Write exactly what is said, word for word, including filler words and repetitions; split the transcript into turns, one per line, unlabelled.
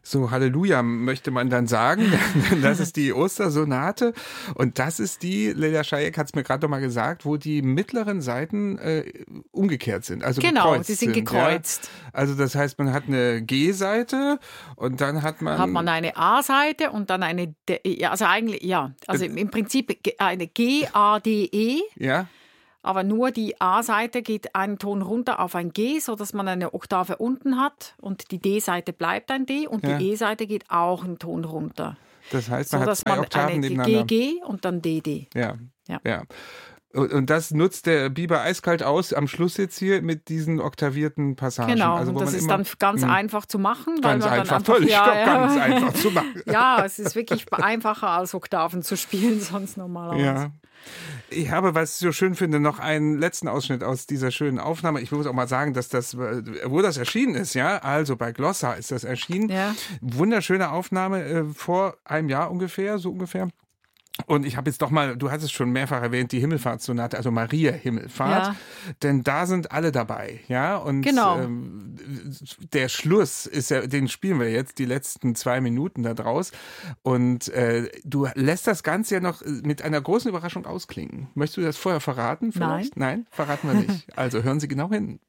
So Halleluja möchte man dann sagen. Das ist die Ostersonate und das ist die, Lilja Schajek hat es mir gerade noch mal gesagt, wo die mittleren Seiten äh, umgekehrt sind, also
genau,
gekreuzt
die sind gekreuzt.
Ja? Also das heißt, man hat eine G-Seite und dann hat man...
Hat man eine A-Seite und dann eine, D, also eigentlich, ja, also im Prinzip eine G, A, D, E.
Ja.
Aber nur die A-Seite geht einen Ton runter auf ein G, sodass man eine Oktave unten hat und die D-Seite bleibt ein D und ja. die E-Seite geht auch einen Ton runter.
Das heißt, man
so,
hat zwei
man
Oktaven
eine
nebeneinander.
G G und dann D D.
Ja,
ja.
ja. Und das nutzt der Biber eiskalt aus, am Schluss jetzt hier mit diesen oktavierten Passagen.
Genau,
also,
und das ist dann ganz mh, einfach zu machen.
Ganz
weil man
einfach,
dann einfach,
toll,
ja,
stopp,
ja.
ganz einfach zu machen.
Ja, es ist wirklich einfacher als Oktaven zu spielen, sonst normalerweise.
Ja. Ich habe, was ich so schön finde, noch einen letzten Ausschnitt aus dieser schönen Aufnahme. Ich muss auch mal sagen, dass das, wo das erschienen ist, ja, also bei Glossa ist das erschienen. Ja. Wunderschöne Aufnahme äh, vor einem Jahr ungefähr, so ungefähr. Und ich habe jetzt doch mal, du hast es schon mehrfach erwähnt, die Himmelfahrtssonate, also Maria Himmelfahrt, ja. denn da sind alle dabei, ja. Und
genau.
ähm, der Schluss ist ja, den spielen wir jetzt, die letzten zwei Minuten da draus. Und äh, du lässt das Ganze ja noch mit einer großen Überraschung ausklingen. Möchtest du das vorher verraten? Vielleicht?
Nein.
Nein, verraten wir nicht. Also hören Sie genau hin.